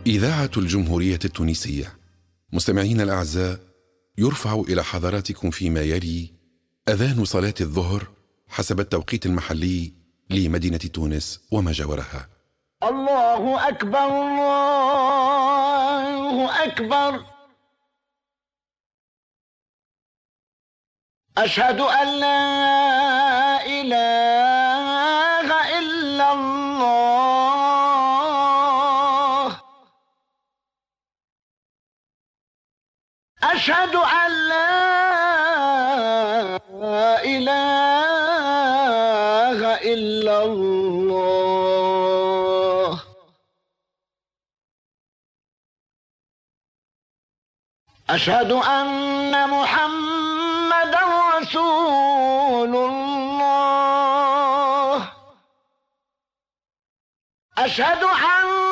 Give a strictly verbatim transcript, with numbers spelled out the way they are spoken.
إذاعة الجمهورية التونسية. مستمعينا الأعزاء، يرفع إلى حضراتكم فيما يلي أذان صلاة الظهر حسب التوقيت المحلي لمدينة تونس وما جاورها. الله أكبر، الله أكبر، أشهد أن لا إله إلا الله، أشهد أن لا إله إلا الله، أشهد أن محمدا رسول الله، أشهد أن